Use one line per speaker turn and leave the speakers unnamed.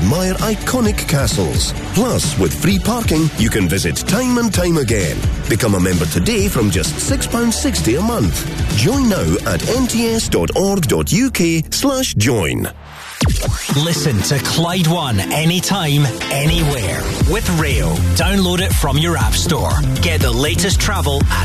admire iconic castles. Plus, with free parking, you can visit time and time again. Become a member today from just £6.60 a month. Join now at nts.org.uk/join.
Listen to Clyde One anytime, anywhere with Rail. Download it from your app store. Get the latest travel at